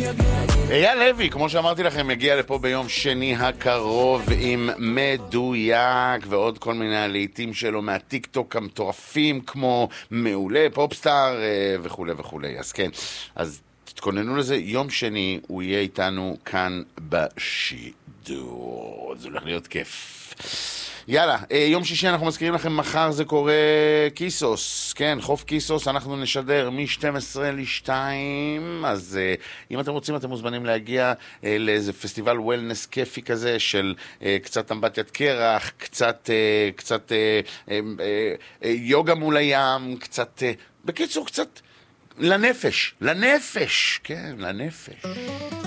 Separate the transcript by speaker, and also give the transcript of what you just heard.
Speaker 1: אייל לוי, כמו שאמרתי לכם, מגיע לפה ביום שני הקרוב עם מדויק ועוד כל מיני הלהיטים שלו מהטיק טוק המטורפים כמו מעולה, פופסטאר וכו' וכו'. אז כן, אז תתכוננו לזה, יום שני הוא יהיה איתנו כאן בשידור. זה הולך להיות כיף. יאללה, יום שישי אנחנו מזכירים לכם, מחר זה קורה קיסוס, כן, חוף קיסוס, אנחנו נשדר מ-12 ל-2, אז אם אתם רוצים אתם מוזמנים להגיע לאיזה פסטיבל וולנס כיפי כזה של קצת אמבטיית קרח, קצת יוגה מול הים, קצת, בקיצור קצת לנפש, כן, לנפש.